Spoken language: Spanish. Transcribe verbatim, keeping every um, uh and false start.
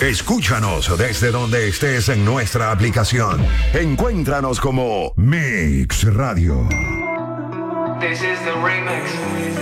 Escúchanos desde donde estés en nuestra aplicación. Encuéntranos como Mix Radio. This is the remix.